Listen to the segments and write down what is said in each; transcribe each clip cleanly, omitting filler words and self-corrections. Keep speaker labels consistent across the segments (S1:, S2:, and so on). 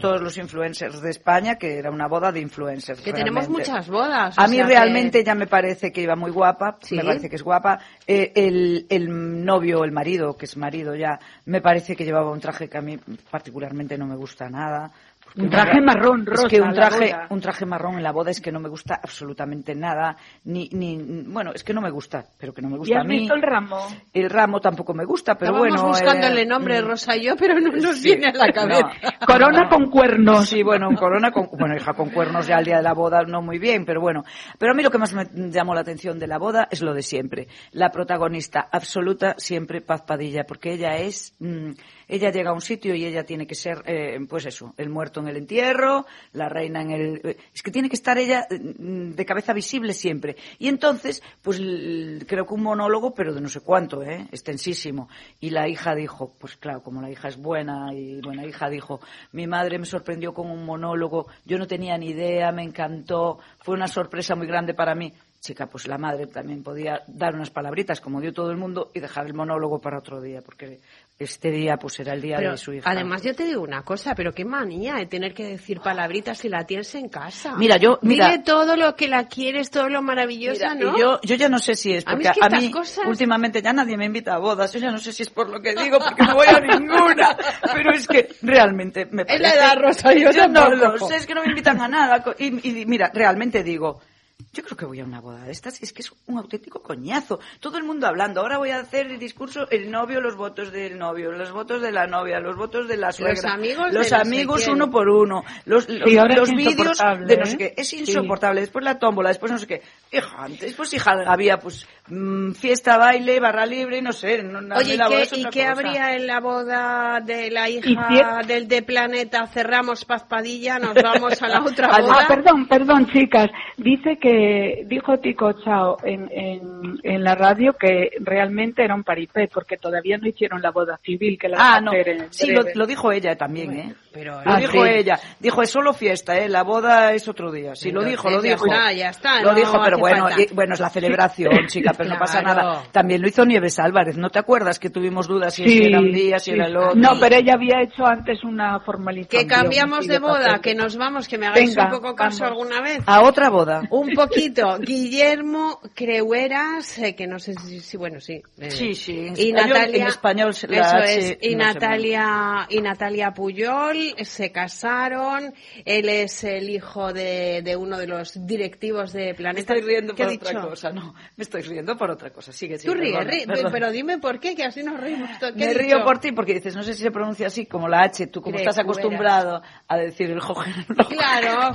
S1: todos los influencers de España, que era una boda de influencers.
S2: Que
S1: realmente.
S2: Tenemos muchas bodas.
S1: A mí realmente ya me parece que iba muy guapa,
S2: ¿Sí?
S1: Me parece que es guapa. El novio, el marido, que es marido ya, me parece que llevaba un traje que a mí particularmente no me gusta nada.
S3: Un traje marrón, rosa.
S1: Es que un traje marrón en la boda es que no me gusta absolutamente nada. Bueno, es que no me gusta, pero que no me gusta a mí.
S3: ¿Y has visto el ramo?
S1: El ramo tampoco me gusta, pero
S2: Estábamos
S1: bueno.
S2: buscándole nombre Rosa y yo, pero no nos viene a la cabeza.
S1: No.
S3: Corona con cuernos.
S1: Sí, bueno, hija, con cuernos ya al día de la boda no muy bien, pero bueno. Pero a mí lo que más me llamó la atención de la boda es lo de siempre. La protagonista absoluta siempre Paz Padilla, porque ella ella llega a un sitio y ella tiene que ser, pues eso, el muerto en el entierro, la reina en el... Es que tiene que estar ella de cabeza visible siempre. Y entonces, pues creo que un monólogo, pero de no sé cuánto, extensísimo. Y la hija dijo, pues claro, como la hija es buena y buena hija, dijo, mi madre me sorprendió con un monólogo, yo no tenía ni idea, me encantó, fue una sorpresa muy grande para mí. Chica, pues la madre también podía dar unas palabritas, como dio todo el mundo, y dejar el monólogo para otro día, porque este día pues era el día de su hija.
S2: Además, yo te digo una cosa, pero qué manía de tener que decir palabritas si la tienes en casa.
S1: Mira,
S2: dile todo lo que la quieres, todo lo maravillosa,
S1: mira,
S2: ¿no?
S1: Yo ya no sé si es, porque a mí últimamente ya nadie me invita a bodas, yo ya no sé si es por lo que digo, porque no voy a ninguna, pero es que realmente me parece...
S2: Es la edad, Rosa, yo
S1: no lo sé, es que no me invitan a nada, y mira, realmente digo... Yo creo que voy a una boda de estas y es que es un auténtico coñazo. Todo el mundo hablando. Ahora voy a hacer el discurso, el novio, los votos del novio, los votos de la novia, los votos de la suegra.
S2: Los amigos
S1: uno por uno. Los vídeos de no sé qué. Es insoportable.
S3: Sí.
S1: Después la tómbola, después no sé qué. Hija, había pues fiesta, baile, barra libre, no sé.
S2: Oye, ¿y qué habría en la boda de la hija del de Planeta? Cerramos Paz Padilla, nos vamos a la otra boda.
S3: Perdón, chicas. Dice que dijo Tico Chao en la radio que realmente era un paripé porque todavía no hicieron la boda civil que la van a hacer en
S1: sí, lo dijo ella también,
S2: pero
S1: lo dijo ella. Dijo, es solo fiesta, la boda es otro día. Sí, lo dijo.
S2: Ya está.
S1: Lo dijo, pero bueno, es la celebración, chica, pero no pasa nada. También lo hizo Nieves Álvarez, ¿no te acuerdas que tuvimos dudas si era un día, si era el otro?
S3: No, pero ella había hecho antes una formalización.
S2: Que cambiamos de boda, que nos vamos, que me hagáis un poco caso alguna vez.
S1: A otra boda.
S2: Un poquito. Guillermo Creueras, que no sé si bueno, sí.
S1: Sí.
S2: Y Natalia,
S1: en español
S2: y Natalia Puyol se casaron. Él es el hijo de uno de los directivos de Planeta.
S1: Me estoy riendo por otra cosa, no. Me estoy riendo por otra cosa. Sigue.
S2: Tú ríes, pero dime por qué, que así nos reímos.
S1: Me río por ti porque dices, no sé si se pronuncia así como la H, tú como estás acostumbrado a decir el Jovenloe.
S2: Claro,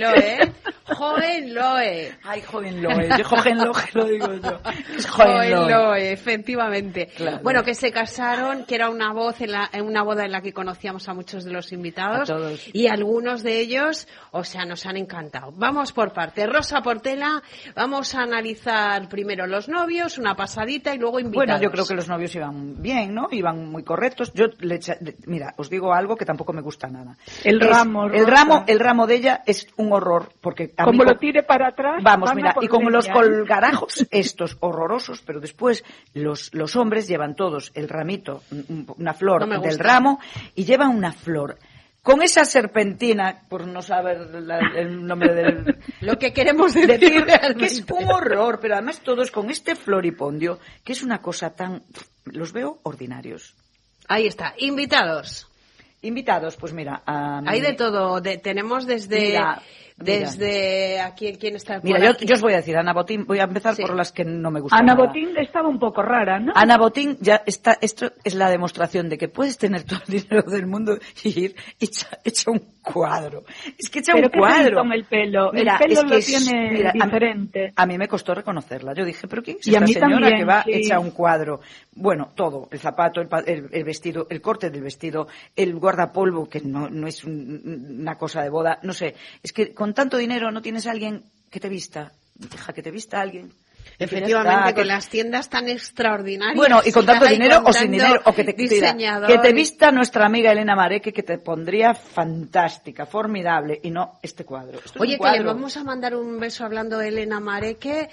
S2: Jovenloe.
S1: Ay, Jovenloe. Yo Jovenloe lo digo yo. Es
S2: Jovenloe, efectivamente.
S1: Claro.
S2: Bueno, que se casaron, que era una boda en la que conocíamos a muchos de los invitados.
S1: A todos.
S2: Y algunos de ellos, nos han encantado. Vamos por partes. Rosa Portela, vamos a analizar primero los novios, una pasadita y luego invitados.
S1: Bueno, yo creo que los novios iban bien, ¿no? Iban muy correctos. Mira, os digo algo que tampoco me gusta nada.
S3: El ramo
S1: de ella es un horror, porque
S3: como lo tire para atrás.
S1: Vamos, mira, y como los colgarajos estos horrorosos, pero después los hombres llevan todos el ramito, una flor del ramo, y llevan una flor con esa serpentina, por no saber el nombre del...
S2: Lo que queremos decir
S1: que es un horror, pero además todos con este floripondio, que es una cosa tan... Los veo ordinarios.
S2: Ahí está, invitados,
S1: pues mira...
S2: hay de todo, tenemos desde... Desde aquí, ¿quién está?
S1: Mira, yo os voy a decir, Ana Botín, voy a empezar por las que no me gustan.
S3: Ana Botín estaba un poco rara, ¿no?
S1: Ana Botín ya está, esto es la demostración de que puedes tener todo el dinero del mundo y ir echa un cuadro. Es que echa un cuadro.
S3: Con el pelo.
S1: Mira,
S3: el pelo
S1: es que
S3: lo tiene diferente.
S1: A mí me costó reconocerla. Yo dije, ¿pero quién es esta señora también, que va echa un cuadro? Bueno, todo. El zapato, el vestido, el corte del vestido, el guardapolvo, que no es una cosa de boda. No sé, es que con tanto dinero no tienes a alguien que te vista. Deja que te vista alguien.
S2: Efectivamente, que las tiendas tan extraordinarias.
S1: Bueno, y con tanto dinero o sin dinero, o que te vista nuestra amiga Elena Mareque, que te pondría fantástica, formidable, y no este cuadro.
S2: Oye, que le vamos a mandar un beso hablando de Elena Mareque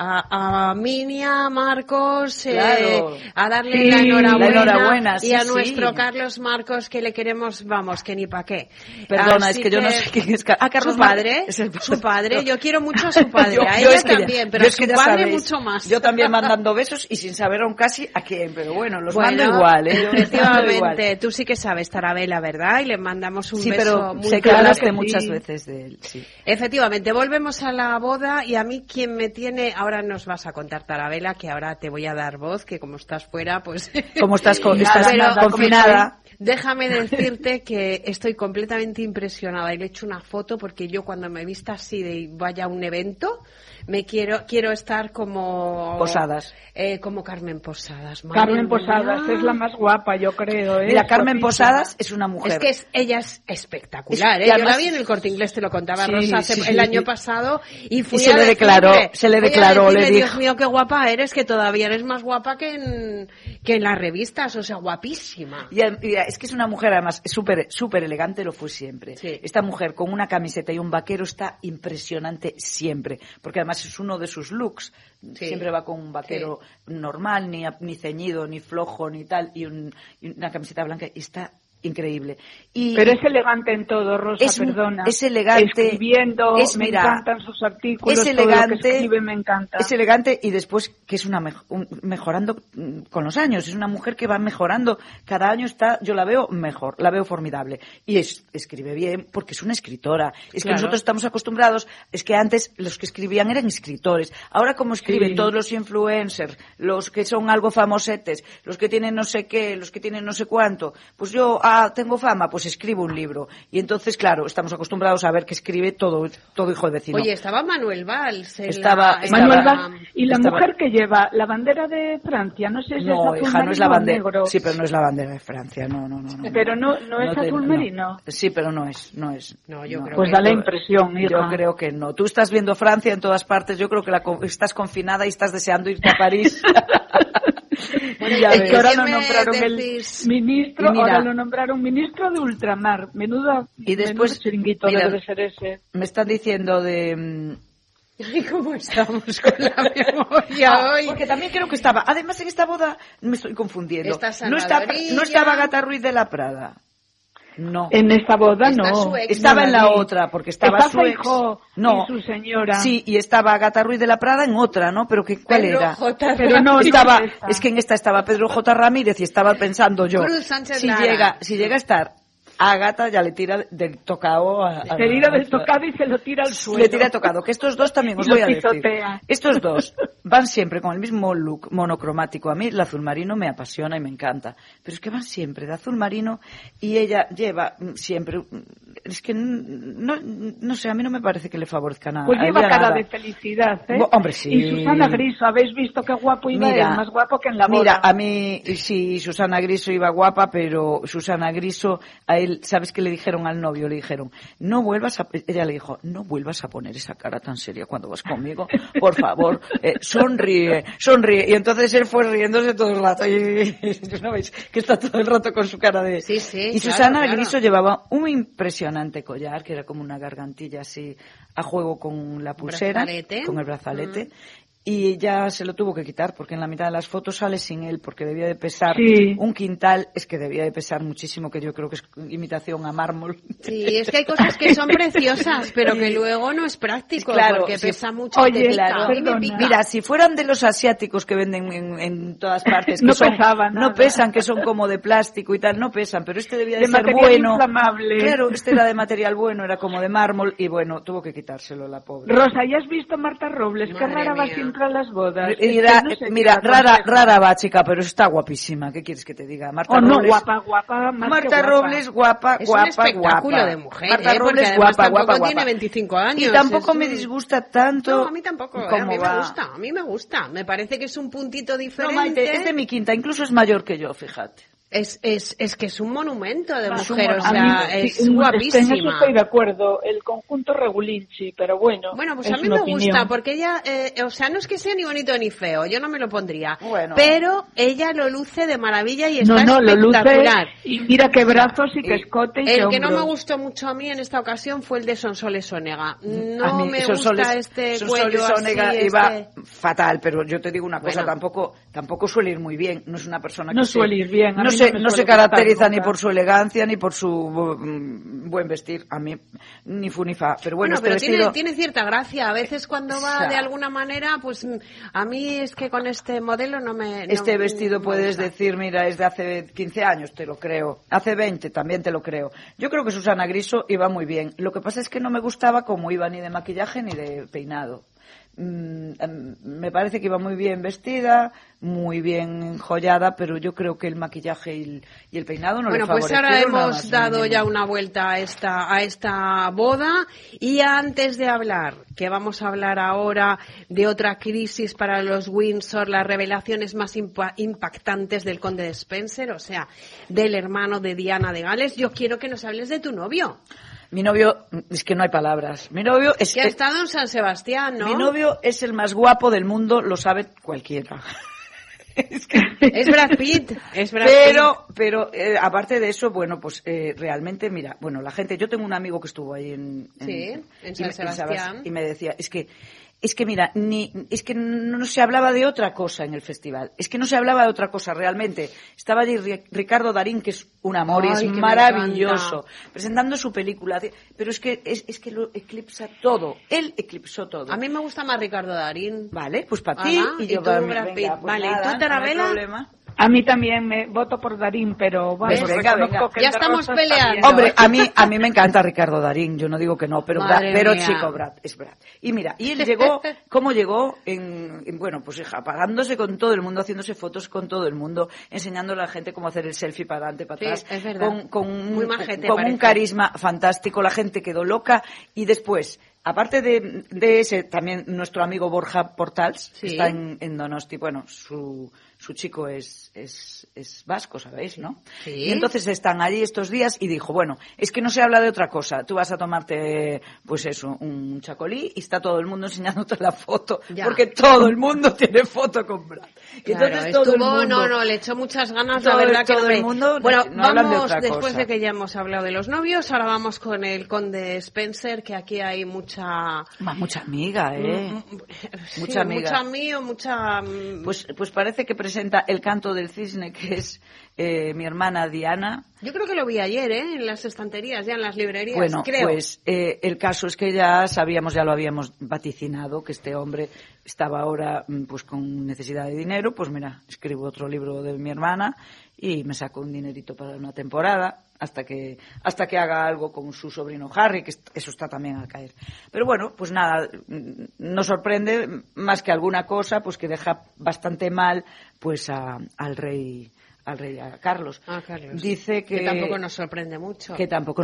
S2: a Minia, a Marcos,
S1: claro.
S2: A darle la enhorabuena
S1: sí,
S2: y a nuestro Carlos Marcos, que le queremos, vamos, que ni pa' qué.
S1: Perdona, es que yo no sé quién es
S2: Carlos. Su padre, yo quiero mucho a su padre, a ella también, pero a su padre mucho más.
S1: Yo también mandando besos y sin saber aún casi a quién, pero bueno, los mando igual.
S2: Efectivamente, tú sí que sabes, Tarabela, ¿verdad? Y le mandamos un beso
S1: pero
S2: muy
S1: sé que hablaste muchas veces de él. Sí.
S2: Efectivamente, volvemos a la boda y a mí quien me tiene, ahora nos vas a contar, Tarabela, que ahora te voy a dar voz, que como estás fuera, pues...
S1: Como estás confinada...
S2: Déjame decirte que estoy completamente impresionada y le he hecho una foto porque yo cuando me vista así de vaya a un evento quiero estar como
S1: Posadas,
S2: como Carmen Posadas.
S3: Carmen Posadas es la más guapa, yo creo.
S1: Mira, Carmen Posadas es una mujer.
S2: Es que ella es espectacular. Yo la vi en el Corte Inglés, te lo contaba Rosa el año pasado y fui
S1: se le declaró,
S2: le dijo, Dios mío, qué guapa eres, que todavía eres más guapa que en las revistas, o sea, guapísima.
S1: Y es que es una mujer además súper elegante, lo fue siempre. Sí. Esta mujer con una camiseta y un vaquero está impresionante siempre, porque además es uno de sus looks. Sí. Siempre va con un vaquero normal, ni ceñido, ni flojo, ni tal, y una camiseta blanca, y está increíble.
S3: Pero es elegante en todo, Rosa, perdona.
S1: Es elegante.
S3: Escribiendo, me encantan sus artículos,
S1: es elegante,
S3: todo lo que escribe me encanta.
S1: Es elegante y después que es mejorando con los años. Es una mujer que va mejorando. Cada año yo la veo mejor, la veo formidable. Y escribe bien porque es una escritora. Es que nosotros estamos acostumbrados, es que antes los que escribían eran escritores. Ahora como escriben todos los influencers, los que son algo famosetes, los que tienen no sé qué, los que tienen no sé cuánto, pues yo tengo fama, pues escribo un libro. Y entonces, claro, estamos acostumbrados a ver que escribe todo hijo de vecino.
S2: Oye, estaba Manuel Valls.
S3: Manuel Valls. Y la mujer que lleva la bandera de Francia, no sé si es azul marino,
S1: no es la bandera.
S3: Negro.
S1: Sí, pero no es la bandera de Francia, no.
S3: Pero no es azul marino.
S1: Sí, pero no es.
S2: No, yo creo
S3: pues da la impresión, hija.
S1: Yo creo que no. Tú estás viendo Francia en todas partes, yo creo que estás confinada y estás deseando irte a París.
S3: Bueno, es que ahora lo nombraron ministro, ahora lo nombraron ministro de ultramar. Menudo chiringuito debe ser ese.
S1: Me están diciendo de...
S2: ¿Y cómo estamos con la memoria hoy?
S1: Porque también creo que estaba... Además, en esta boda me estoy confundiendo. No estaba Agatha Ruiz de la Prada. No.
S3: En esta boda no.
S1: Estaba en la otra, porque estaba su ex.
S3: No. Y su señora.
S1: Sí, y estaba Agatha Ruiz de la Prada en otra, ¿no? Pero ¿cuál
S2: Pedro
S1: era?
S2: J.
S1: Pero no, es que en esta estaba Pedro J. Ramírez y estaba pensando yo.
S2: Cruz Sánchez
S1: si llega a estar Agatha, ya le tira del tocado
S3: se tira del tocado y se lo tira al suelo.
S1: Le tira tocado, que estos dos también os voy a decir. Estos dos van siempre con el mismo look monocromático. A mí el azul marino me apasiona y me encanta. Pero es que van siempre de azul marino y ella lleva siempre... Es que no sé, a mí no me parece que le favorezca nada.
S3: Pues lleva cara de felicidad, ¿eh?
S1: Hombre, sí.
S3: Y Susana Griso, ¿habéis visto qué guapo iba él? Más guapo que en la boda.
S1: Mira, a mí sí, Susana Griso iba guapa, pero Susana Griso, a él, ¿sabes qué le dijeron al novio? Le dijeron, ella le dijo, no vuelvas a poner esa cara tan seria cuando vas conmigo, por favor, sonríe. Y entonces él fue riéndose todo el rato. Y ¿no veis? Que está todo el rato con su cara de...
S2: Sí,
S1: y Susana Griso llevaba un impresionante collar, que era como una gargantilla así, a juego con la pulsera, con el brazalete. Y ella se lo tuvo que quitar porque en la mitad de las fotos sale sin él porque debía de pesar un quintal, es que debía de pesar muchísimo, que yo creo que es imitación a mármol.
S2: Sí, es que hay cosas que son preciosas pero que luego no es práctico, porque pesa mucho.
S3: Oye,
S2: claro,
S1: mira, si fueran de los asiáticos que venden en todas partes, que no pesan, que son como de plástico y tal, no pesan, pero este debía de ser bueno.
S3: Inflamable.
S1: Claro, este era de material bueno, era como de mármol y bueno, tuvo que quitárselo la pobre.
S3: Rosa, ¿ya has visto Marta Robles? Qué rara va siempre a las bodas.
S1: Mira, rara va, chica, pero está guapísima. ¿Qué quieres que te diga? Marta Robles,
S3: guapa, más
S1: Marta Robles, guapa,
S2: es
S1: guapa,
S2: un espectáculo
S1: guapa.
S2: de mujer,
S1: Marta Robles,
S2: porque
S1: guapa,
S2: guapa.
S1: Guapa.
S2: Tiene 25 años.
S1: Y tampoco me disgusta tanto.
S2: No, a mí tampoco. A mí me gusta. Me parece que es un puntito diferente.
S1: No, Maite, es de mi quinta. Incluso es mayor que yo, fíjate.
S2: Es que es un monumento de mujer, o
S3: sea,
S2: es guapísima.
S3: En eso estoy de acuerdo, el conjunto Regulinchi, pero bueno.
S2: Bueno, pues a mí me gusta, porque ella, o sea, no es que sea ni bonito ni feo, yo no me lo pondría, pero ella lo luce de maravilla y está espectacular.
S3: Lo luce, y mira qué brazos y qué escote y
S2: el que no me gustó mucho a mí en esta ocasión fue el de Sonsoles Onega. No me gusta este cuello
S1: Sonsoles iba fatal, pero yo te digo una cosa, tampoco suele ir muy bien, no es una persona que
S3: suele ir bien.
S1: No se caracteriza ni por su elegancia ni por su buen vestir. A mí ni fu ni fa. Pero bueno,
S2: pero tiene cierta gracia. A veces cuando va de alguna manera, pues a mí es que con este modelo no me...
S1: Este vestido puedes decir, mira, es de hace 15 años, te lo creo. Hace 20 también te lo creo. Yo creo que Susana Griso iba muy bien. Lo que pasa es que no me gustaba cómo iba ni de maquillaje ni de peinado. Me parece que iba muy bien vestida, muy bien enjollada, pero yo creo que el maquillaje y el peinado no le favorecieron.
S2: Bueno, pues ahora hemos dado ya una vuelta a esta boda, y antes de hablar, que vamos a hablar ahora de otra crisis para los Windsor, las revelaciones más impactantes del conde de Spencer, o sea, del hermano de Diana de Gales, yo quiero que nos hables de tu novio.
S1: Mi novio, es que no hay palabras. Mi novio es...
S2: Que ha estado en San Sebastián, ¿no?
S1: Mi novio es el más guapo del mundo, lo sabe cualquiera.
S2: Es Brad Pitt.
S1: Pero aparte de eso, bueno, pues realmente, mira, bueno, la gente... Yo tengo un amigo que estuvo ahí en
S2: San Sebastián.
S1: Y me decía, es que mira, es que no se hablaba de otra cosa en el festival. Es que no se hablaba de otra cosa realmente. Estaba allí Ricardo Darín, que es un amor y es maravilloso, presentando su película. Pero es que lo eclipsa todo. Él eclipsó todo.
S2: A mí me gusta más Ricardo Darín.
S1: Vale, pues para ti.
S2: Y yo para Brad Pitt. Vale, ¿y tú, Tarabella?
S3: A mí también me voto por Darín, pero
S1: vale, venga.
S2: Ya estamos peleando.
S1: Hombre, a mí me encanta Ricardo Darín, yo no digo que no, pero chico, Brad, es Brad. Y mira, y él llegó, ¿cómo llegó? Bueno, pues hija, pagándose con todo el mundo, haciéndose fotos con todo el mundo, enseñándole a la gente cómo hacer el selfie para adelante, para atrás.
S2: Sí, es verdad.
S1: Con
S2: un
S1: carisma fantástico, la gente quedó loca, y después, aparte de ese, también nuestro amigo Borja Portals, que está en Donosti, bueno, su chico es vasco, ¿sabéis, no?
S2: Sí.
S1: Y entonces están allí estos días y dijo, bueno, es que no se habla de otra cosa. Tú vas a tomarte, pues eso, un chacolí y está todo el mundo enseñándote la foto. Ya. Porque todo el mundo tiene foto con Brad.
S2: Claro, entonces todo el mundo... le echó muchas ganas, la verdad que
S1: todo el mundo.
S2: Bueno,
S1: no
S2: vamos,
S1: de
S2: después
S1: cosa.
S2: de que ya hemos hablado de los novios, ahora vamos con el conde Spencer, que aquí hay mucha
S1: amiga,
S2: Sí,
S1: mucha amiga.
S2: mucha...
S1: Pues parece que presenta El canto del cisne, que es mi hermana Diana.
S2: Yo creo que lo vi ayer, en las estanterías, ya en las librerías,
S1: bueno,
S2: creo.
S1: Pues el caso es que ya lo habíamos vaticinado, que este hombre estaba ahora pues con necesidad de dinero. Pues mira, escribo otro libro de mi hermana y me saco un dinerito para una temporada hasta que haga algo con su sobrino Harry, que eso está también a caer. Pero bueno, pues nada, nos sorprende más que alguna cosa, pues que deja bastante mal pues al rey a Carlos. Dice que
S2: tampoco nos sorprende mucho.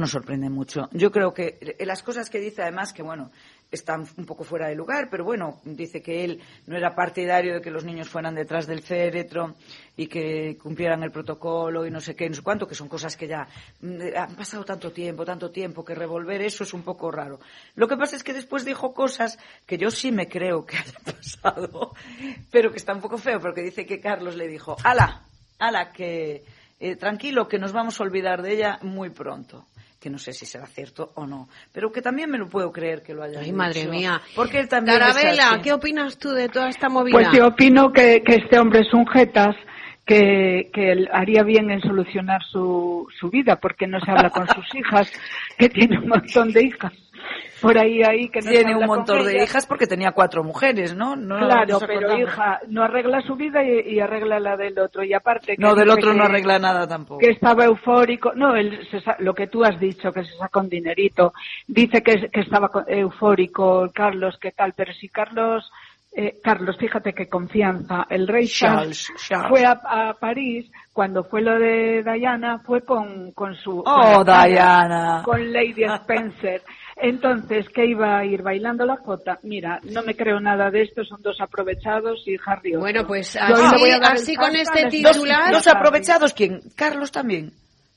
S1: Yo creo que las cosas que dice, además, que bueno, están un poco fuera de lugar, pero bueno, dice que él no era partidario de que los niños fueran detrás del féretro y que cumplieran el protocolo y no sé qué, no sé cuánto, que son cosas que ya han pasado tanto tiempo, que revolver eso es un poco raro. Lo que pasa es que después dijo cosas que yo sí me creo que hayan pasado, pero que está un poco feo, porque dice que Carlos le dijo, ala, que tranquilo, que nos vamos a olvidar de ella muy pronto. Que no sé si será cierto o no, pero que también me lo puedo creer que lo haya dicho.
S2: Ay, madre mía.
S1: Porque él también
S2: Tarabella, ¿qué opinas tú de toda esta movida?
S3: Pues yo opino que este hombre es un jetas, que él haría bien en solucionar su vida, porque no se habla con sus hijas, que tiene un montón de hijas. Por ahí que no
S1: tiene un montón de hijas porque tenía 4 mujeres, ¿no?
S3: Claro, pero hija, no arregla su vida y arregla la del otro. Y aparte que
S1: no, del otro no arregla nada tampoco.
S3: Que estaba eufórico. No, lo que tú has dicho, que se sacó un dinerito. Dice que estaba eufórico Carlos, ¿qué tal? Pero si Carlos Carlos, fíjate qué confianza. El rey
S1: Charles.
S3: fue a París, cuando fue lo de Diana, fue con su...
S1: Diana.
S3: Con Lady Spencer. Entonces, ¿qué iba a ir bailando la jota? Mira, no me creo nada de esto, son dos aprovechados y Harry otro.
S2: Bueno, pues
S3: así
S2: con este titular...
S1: ¿Dos aprovechados quién? ¿Carlos también?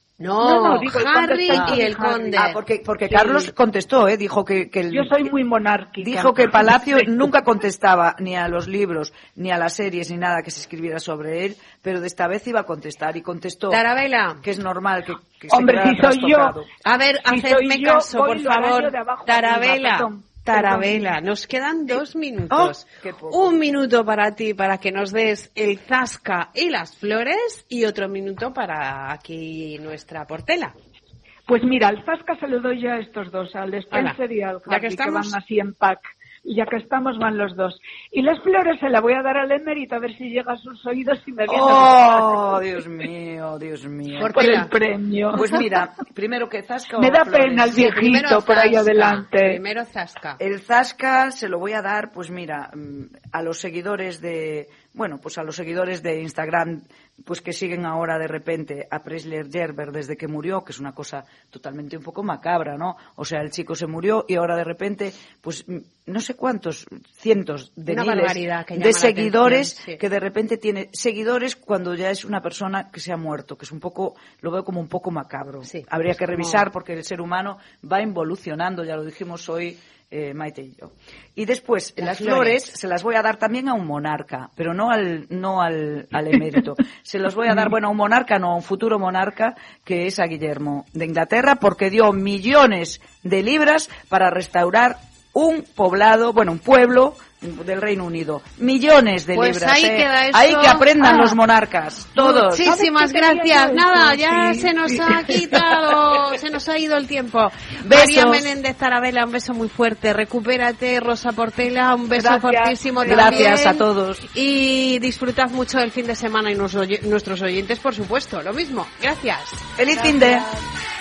S2: No,
S3: digo,
S2: Harry
S3: contestado
S2: y el
S3: Harry.
S2: conde.
S1: Porque Carlos contestó, dijo que
S3: Yo soy muy monárquica.
S1: dijo que Palacio nunca contestaba ni a los libros, ni a las series, ni nada que se escribiera sobre él, pero de esta vez iba a contestar y contestó.
S2: Tarabella.
S1: Que es normal que
S3: Hombre,
S1: se
S3: si
S1: quedara
S3: soy yo.
S1: trastocado.
S2: A ver,
S3: Si
S2: hacedme
S3: soy yo,
S2: caso,
S3: voy
S2: por
S3: lo hará
S2: favor.
S3: yo de abajo arriba,
S2: Tarabella, nos quedan 2 minutos.
S1: Qué poco.
S2: 1 minuto para ti, para que nos des el zasca y las flores, y otro minuto para aquí nuestra Portela.
S3: Pues mira, al zasca se lo doy ya a estos dos, al Spencer y al
S2: Ya que
S3: Harry, que
S2: estamos.
S3: van así en pack. Y ya que estamos, van los dos. Y las flores se las voy a dar al emérito a ver si llega a sus oídos y me viene
S1: ¡Oh, Dios mío, Dios mío!
S3: por el premio.
S1: Pues mira, primero que Zasca o
S3: Me da
S1: flores.
S3: pena el
S2: Sí, primero
S3: viejito por ahí
S2: zasca,
S3: adelante.
S2: Primero zasca.
S1: El Zasca se lo voy a dar, pues mira, a los seguidores de, pues a los seguidores de Instagram, pues que siguen ahora de repente a Presley Gerber desde que murió, que es una cosa totalmente un poco macabra, ¿no? O sea, el chico se murió y ahora de repente, pues no sé cuántos, cientos de
S2: Una
S1: miles
S2: barbaridad que llama
S1: de
S2: la
S1: seguidores
S2: atención, sí.
S1: que de repente tiene seguidores cuando ya es una persona que se ha muerto, que es un poco, lo veo como un poco macabro.
S2: Sí,
S1: Habría que
S2: como-
S1: revisar porque el ser humano va evolucionando, ya lo dijimos hoy Maite y yo. Y después, las flores se las voy a dar también a un monarca, pero no al emérito. Se los voy a dar, a un monarca, no, a un futuro monarca, que es a Guillermo de Inglaterra, porque dio millones de libras para restaurar un poblado, un pueblo del Reino Unido. Millones de
S2: Pues
S1: libras.
S2: ahí queda eso.
S1: Ahí que aprendan los monarcas, todos.
S2: Muchísimas
S3: ¿Sabes qué quería
S2: gracias.
S3: yo
S2: Nada,
S3: decir?
S2: ya
S3: Sí,
S2: se nos
S3: sí.
S2: ha quitado, se nos ha ido el tiempo.
S1: Besos.
S2: María Menéndez Tarabella, un beso muy fuerte. Recupérate, Rosa Portela, un beso
S3: Gracias.
S2: fortísimo también.
S1: Gracias a todos.
S2: Y disfrutad mucho del fin de semana y nuestros oyentes, por supuesto. Lo mismo. Gracias.
S1: ¡Feliz fin de!